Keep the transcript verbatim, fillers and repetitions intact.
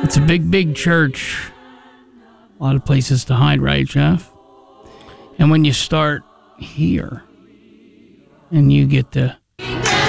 It's a big, big church. A lot of places to hide, right, Jeff? And when you start here and you get to